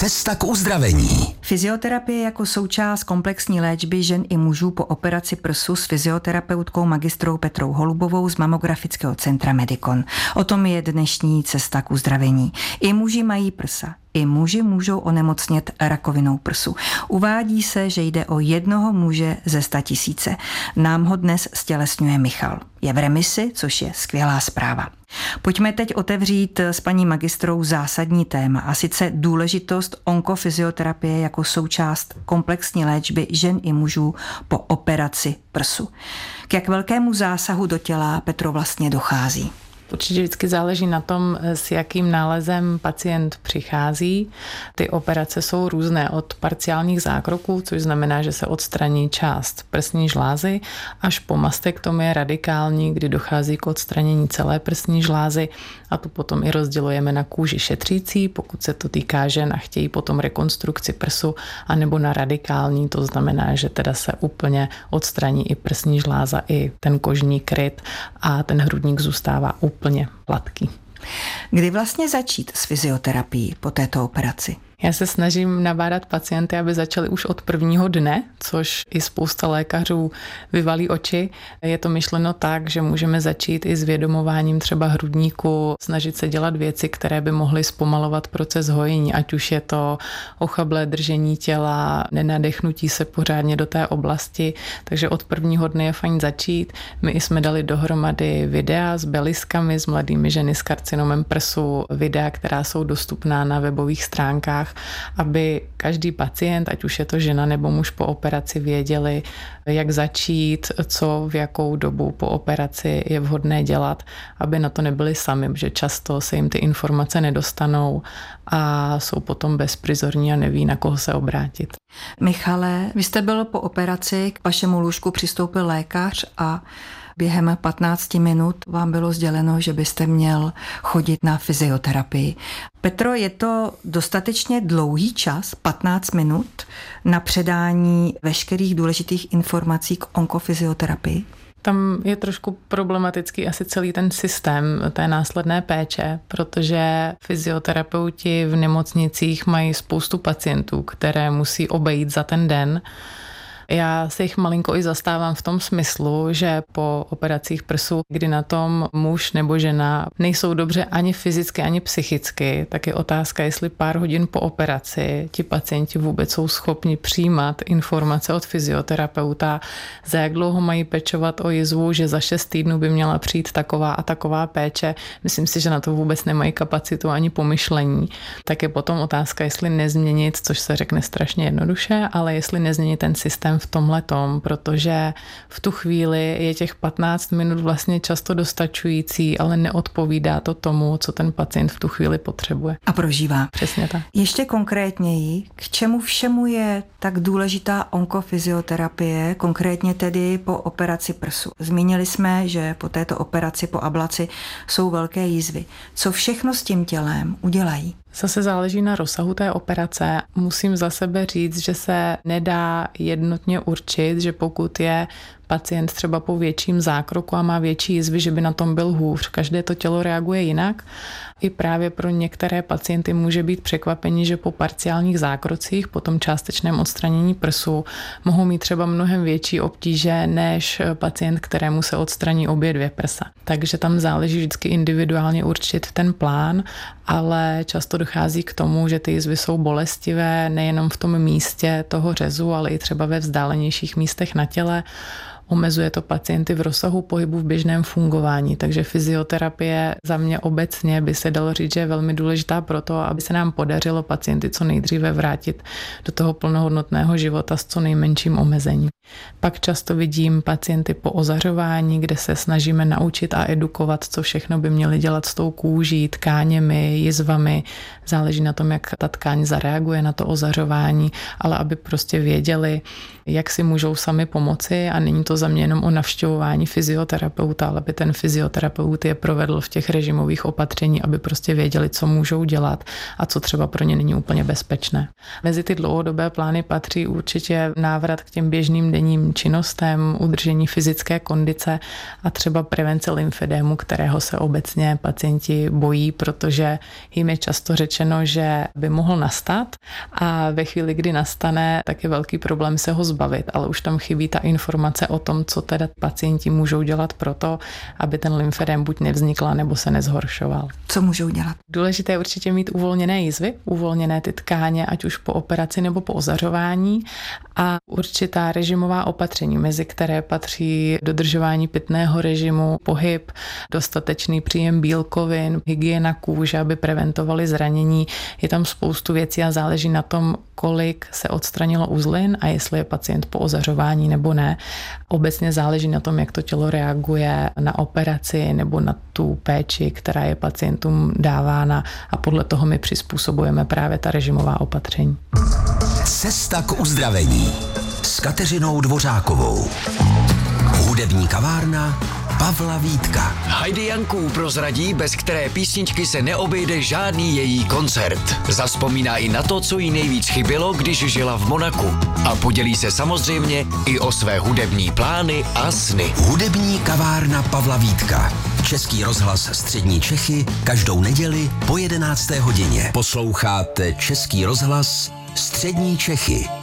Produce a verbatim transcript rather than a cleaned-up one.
Cesta k uzdravení. Fyzioterapie jako součást komplexní léčby žen i mužů po operaci prsu s fyzioterapeutkou magistrou Petrou Holubovou z Mamografického centra Medikon. O tom je dnešní Cesta k uzdravení. I muži mají prsa. I muži můžou onemocnět rakovinou prsu. Uvádí se, že jde o jednoho muže ze sta tisíce. Nám ho dnes stělesňuje Michal. Je v remisi, což je skvělá zpráva. Pojďme teď otevřít s paní magistrou zásadní téma, a sice důležitost onkofyzioterapie jako součást komplexní léčby žen i mužů po operaci prsu. K jak velkému zásahu do těla, Petro, vlastně dochází? Určitě vždycky záleží na tom, s jakým nálezem pacient přichází. Ty operace jsou různé, od parciálních zákroků, což znamená, že se odstraní část prsní žlázy, až po mastektomie radikální, kdy dochází k odstranění celé prsní žlázy, a tu potom i rozdělujeme na kůži šetřící, pokud se to týká žen a chtějí potom rekonstrukci prsu, anebo na radikální, to znamená, že teda se úplně odstraní i prsní žláza, i ten kožní kryt a ten hrudník zůstává úplně hladký. Kdy vlastně začít s fyzioterapií po této operaci? Já se snažím nabádat pacienty, aby začali už od prvního dne, což i spousta lékařů vyvalí oči. Je to myšleno tak, že můžeme začít i s vědomováním třeba hrudníku, snažit se dělat věci, které by mohly zpomalovat proces hojení, ať už je to ochablé držení těla, nenadechnutí se pořádně do té oblasti, takže od prvního dne je fajn začít. My jsme dali dohromady videa s beliskami, s mladými ženy s karcinomem prsu, videa, která jsou dostupná na webových stránkách, aby každý pacient, ať už je to žena nebo muž po operaci, věděli, jak začít, co v jakou dobu po operaci je vhodné dělat, aby na to nebyli sami, protože často se jim ty informace nedostanou a jsou potom bezprizorní a neví, na koho se obrátit. Michale, vy jste byl po operaci, k vašemu lůžku přistoupil lékař a během patnácti minut vám bylo sděleno, že byste měl chodit na fyzioterapii. Petro, je to dostatečně dlouhý čas, patnáct minut, na předání veškerých důležitých informací k onkofyzioterapii? Tam je trošku problematický asi celý ten systém té následné péče, protože fyzioterapeuti v nemocnicích mají spoustu pacientů, které musí obejít za ten den. Já se jich malinko i zastávám v tom smyslu, že po operacích prsu, kdy na tom muž nebo žena nejsou dobře ani fyzicky, ani psychicky, tak je otázka, jestli pár hodin po operaci ti pacienti vůbec jsou schopni přijímat informace od fyzioterapeuta, za jak dlouho mají pečovat o jizvu, že za šest týdnů by měla přijít taková a taková péče. Myslím si, že na to vůbec nemají kapacitu ani pomyšlení. Tak je potom otázka, jestli nezměnit, což se řekne strašně jednoduše, ale jestli nezměnit ten systém v tomhletom, protože v tu chvíli je těch patnáct minut vlastně často dostačující, ale neodpovídá to tomu, co ten pacient v tu chvíli potřebuje. A prožívá. Přesně tak. Ještě konkrétněji, k čemu všemu je tak důležitá onkofyzioterapie, konkrétně tedy po operaci prsu? Zmínili jsme, že po této operaci, po ablaci, jsou velké jizvy. Co všechno s tím tělem udělají? Zase záleží na rozsahu té operace. Musím za sebe říct, že se nedá jednotně určit, že pokud je pacient třeba po větším zákroku a má větší jizvy, že by na tom byl hůř. Každé to tělo reaguje jinak. I právě pro některé pacienty může být překvapení, že po parciálních zákrocích, po tom částečném odstranění prsu, mohou mít třeba mnohem větší obtíže než pacient, kterému se odstraní obě dvě prsa. Takže tam záleží vždycky individuálně určit ten plán, ale často dochází k tomu, že ty jizvy jsou bolestivé nejenom v tom místě toho řezu, ale i třeba ve vzdálenějších místech na těle. Omezuje to pacienty v rozsahu pohybu v běžném fungování, takže fyzioterapie za mě obecně by se dalo říct, že je velmi důležitá pro to, aby se nám podařilo pacienty co nejdříve vrátit do toho plnohodnotného života s co nejmenším omezením. Pak často vidím pacienty po ozařování, kde se snažíme naučit a edukovat, co všechno by měli dělat s tou kůží, tkáněmi, jizvami. Záleží na tom, jak ta tkáň zareaguje na to ozařování, ale aby prostě věděli, jak si můžou sami pomoci, a není to za mě jenom o navštěvování fyzioterapeuta, ale aby ten fyzioterapeut je provedl v těch režimových opatření, aby prostě věděli, co můžou dělat a co třeba pro ně není úplně bezpečné. Mezi ty dlouhodobé plány patří určitě návrat k těm běžným denním činnostem, udržení fyzické kondice a třeba prevence lymfedému, kterého se obecně pacienti bojí, protože jim je často řečeno, že by mohl nastat a ve chvíli, kdy nastane, tak je velký problém se ho zbavit, ale už tam chybí ta informace o tom, co teda pacienti můžou dělat pro to, aby ten lymfedém buď nevznikl, nebo se nezhoršoval. Co můžou dělat? Důležité je určitě mít uvolněné jizvy, uvolněné ty tkáně, ať už po operaci nebo po ozařování a určitá režimová opatření, mezi které patří dodržování pitného režimu, pohyb, dostatečný příjem bílkovin, hygiena kůže, aby preventovali zranění. Je tam spoustu věcí a záleží na tom, kolik se odstranilo uzlin a jestli je pacient po ozařování nebo ne. Obecně záleží na tom, jak to tělo reaguje na operaci nebo na tu péči, která je pacientům dávána a podle toho my přizpůsobujeme právě ta režimová opatření. Cesta k uzdravení s Kateřinou Dvořákovou. Hudební kavárna Pavla Vítka. Heidi Janků prozradí, bez které písničky se neobejde žádný její koncert. Zazpomíná i na to, co jí nejvíc chybělo, když žila v Monaku. A podělí se samozřejmě i o své hudební plány a sny. Hudební kavárna Pavla Vítka. Český rozhlas Střední Čechy každou neděli po jedenácté hodině. Posloucháte Český rozhlas Střední Čechy.